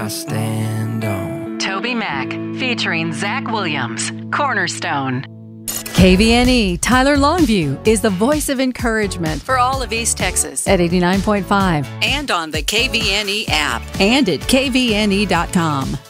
stand on. Toby Mac, featuring Zach Williams, Cornerstone. KVNE Tyler Longview is the voice of encouragement for all of East Texas at 89.5 and on the KVNE app and at kvne.com.